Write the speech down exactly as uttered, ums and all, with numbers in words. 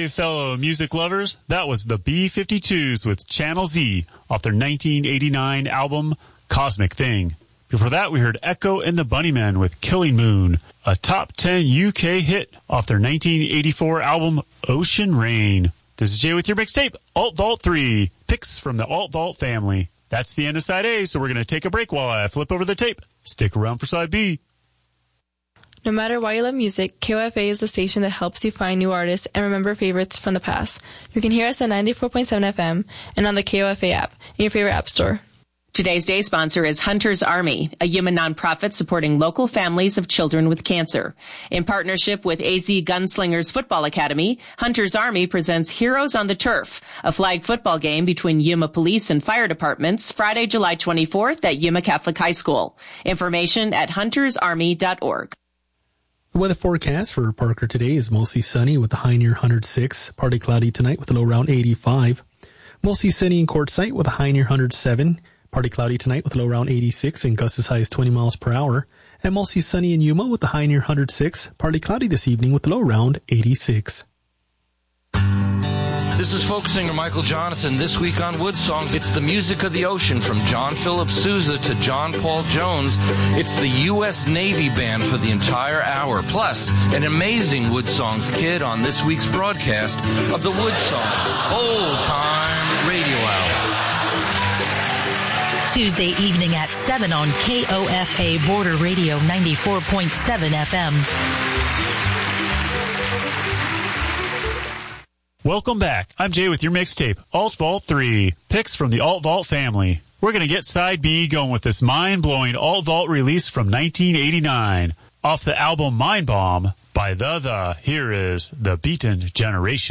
Hey, fellow music lovers, that was the B fifty-twos with Channel Z off their nineteen eighty-nine album Cosmic Thing. Before that, we heard Echo and the Bunnymen with Killing Moon, a top ten U K hit off their nineteen eighty-four album Ocean Rain. This is Jay with your mixtape, Alt Vault three, picks from the Alt Vault family. That's the end of side A, so we're going to take a break while I flip over the tape. Stick around for side B. No matter why you love music, K O F A is the station that helps you find new artists and remember favorites from the past. You can hear us at ninety-four point seven F M and on the K O F A app in your favorite app store. Today's day sponsor is Hunter's Army, a human nonprofit supporting local families of children with cancer. In partnership with A Z Gunslingers Football Academy, Hunter's Army presents Heroes on the Turf, a flag football game between Yuma Police and Fire Departments, Friday, July twenty-fourth at Yuma Catholic High School. Information at hunters army dot org. The weather forecast for Parker today is mostly sunny with a high near one hundred six, partly cloudy tonight with a low around eighty-five. Mostly sunny in Quartzsite with a high near one hundred seven, partly cloudy tonight with a low around eighty-six and gusts as high as twenty miles per hour. And mostly sunny in Yuma with a high near one hundred six, partly cloudy this evening with a low around eighty-six. This is folk singer Michael Jonathan. This week on Wood Songs, it's the music of the ocean from John Philip Sousa to John Paul Jones. It's the U S Navy Band for the entire hour, plus an amazing Wood Songs kid on this week's broadcast of the Wood Songs Old Time Radio Hour. Tuesday evening at seven on K O F A Border Radio ninety-four point seven F M. Welcome back. I'm Jay with your mixtape, Alt Vault three, picks from the Alt Vault family. We're going to get side B going with this mind-blowing Alt Vault release from nineteen eighty-nine. Off the album Mind Bomb by The The, here is The Beaten Generation.